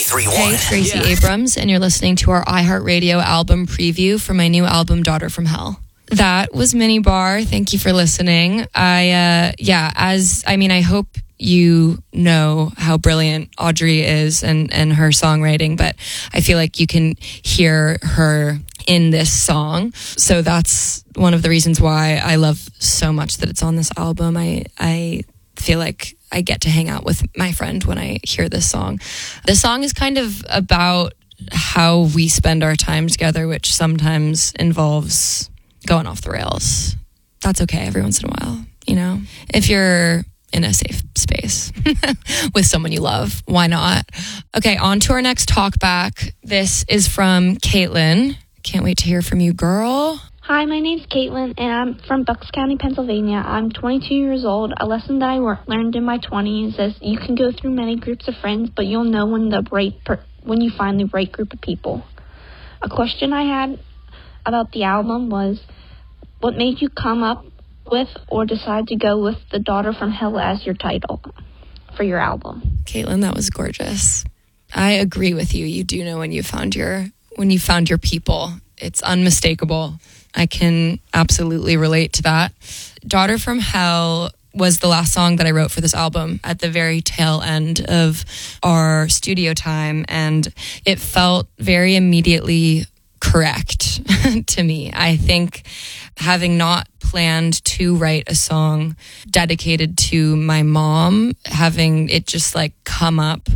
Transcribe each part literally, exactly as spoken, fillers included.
ninety-three point one. Hey, it's Gracie Yeah. Abrams, and you're listening to our iHeartRadio album preview for my new album, Daughter from Hell. That was Mini Bar. Thank you for listening. I, uh, yeah, as, I mean, I hope you know how brilliant Audrey is and, and her songwriting, but I feel like you can hear her in this song. So that's one of the reasons why I love so much that it's on this album. I, I feel like I get to hang out with my friend when I hear this song. The song is kind of about how we spend our time together, which sometimes involves going off the rails. That's okay every once in a while, you know? If you're in a safe space with someone you love, why not? Okay, on to our next talk back. This is from Caitlin. Can't wait to hear from you, girl. Hi, my name's Caitlin, and I'm from Bucks County, Pennsylvania. I'm twenty-two years old. A lesson that I wor- learned in my twenties is you can go through many groups of friends, but you'll know when the right per- when you find the right group of people. A question I had about the album was, what made you come up with or decide to go with The Daughter from Hell as your title for your album? Caitlin, that was gorgeous. I agree with you. You do know when you found your when you found your people. It's unmistakable. I can absolutely relate to that. Daughter from Hell was the last song that I wrote for this album at the very tail end of our studio time, and it felt very immediately correct to me. I think having not planned to write a song dedicated to my mom, having it just like come up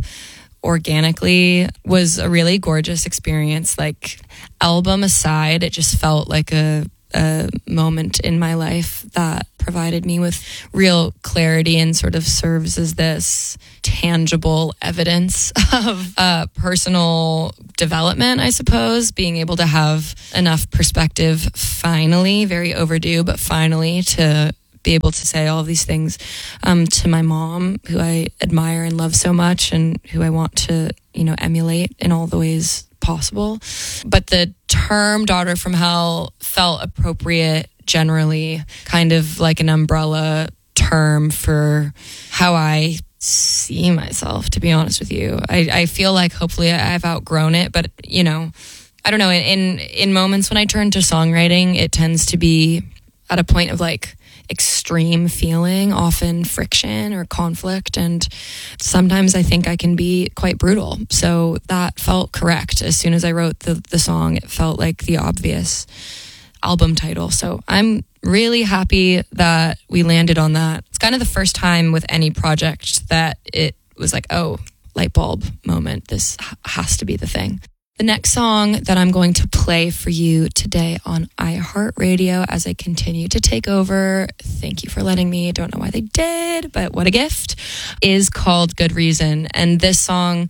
organically was a really gorgeous experience. Like, album aside, it just felt like a, a moment in my life that provided me with real clarity and sort of serves as this tangible evidence of uh, personal development, I suppose. Being able to have enough perspective, finally, very overdue, but finally, to be able to say all of these things um, to my mom, who I admire and love so much, and who I want to, you know, emulate in all the ways possible. But the term Daughter from Hell felt appropriate generally, kind of like an umbrella term for how I see myself, to be honest with you. I, I feel like hopefully I've outgrown it, but, you know, I don't know, in, in moments when I turn to songwriting, it tends to be at a point of like extreme feeling, often friction or conflict, and sometimes I think I can be quite brutal. So that felt correct. As soon as I wrote the, the song, it felt like the obvious album title. So I'm really happy that we landed on that. It's kind of the first time with any project that it was like, oh, light bulb moment. This h- has to be the thing. The next song that I'm going to play for you today on iHeartRadio as I continue to take over, thank you for letting me, don't know why they did, but what a gift, is called Good Reason. And this song,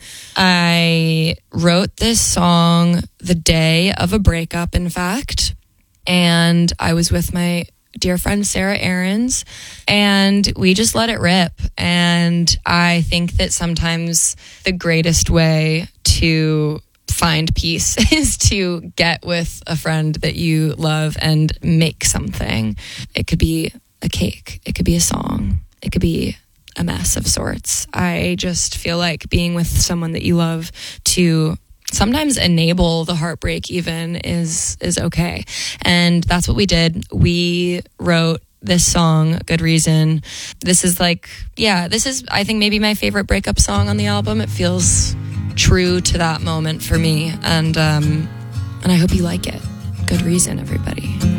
I wrote this song the day of a breakup, in fact, and I was with my dear friend Sarah Aarons, and we just let it rip. And I think that sometimes the greatest way to find peace is to get with a friend that you love and make something. It could be a cake, it could be a song, it could be a mess of sorts. I just feel like being with someone that you love to sometimes enable the heartbreak even is is okay. And that's what we did. We wrote this song, Good Reason. This is like, yeah, this is, I think, maybe my favorite breakup song on the album. It feels true to that moment for me, and um and I hope you like it. Good Reason, everybody.